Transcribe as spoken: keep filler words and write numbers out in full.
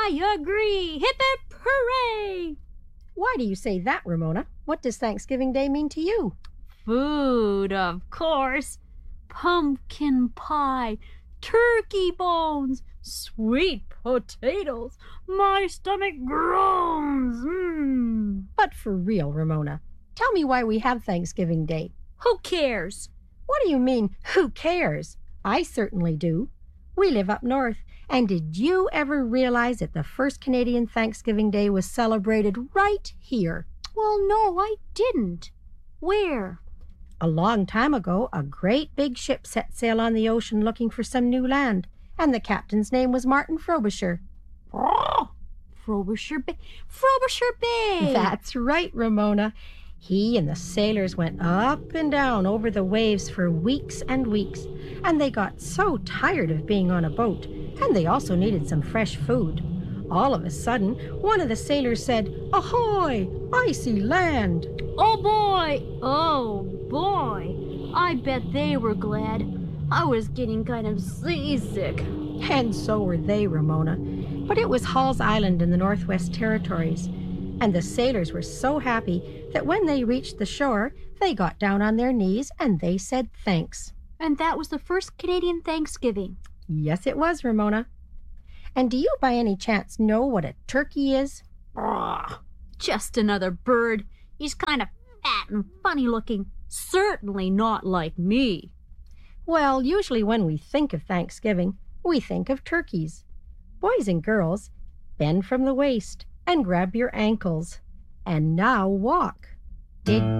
I agree. Hip hip hooray! Why do you say that, Ramona? What does Thanksgiving Day mean to you? Food, of course. Pumpkin pie, turkey bones, sweet potatoes. My stomach groans. Mm. But for real, Ramona, tell me why we have Thanksgiving Day. Who cares? What do you mean, who cares? I certainly do. We live up north, and did you ever realize that the first Canadian Thanksgiving Day was celebrated right here? Well, no, I didn't. Where? A long time ago, a great big ship set sail on the ocean looking for some new land, and the captain's name was Martin Frobisher. Oh, Frobisher Bay. Frobisher Bay! That's right, Ramona. He and the sailors went up and down over the waves for weeks and weeks, and they got so tired of being on a boat, and they also needed some fresh food. All of a sudden, one of the sailors said, "Ahoy! I see land!" Oh boy! Oh boy! I bet they were glad. I was getting kind of seasick. And so were they, Ramona. But it was Hall's Island in the Northwest Territories, and the sailors were so happy that when they reached the shore, they got down on their knees and they said thanks. And that was the first Canadian Thanksgiving. Yes, it was, Ramona. And do you by any chance know what a turkey is? Oh, just another bird. He's kind of fat and funny looking. Certainly not like me. Well, usually when we think of Thanksgiving, we think of turkeys. Boys and girls, bend from the waist and grab your ankles. And now walk. Dig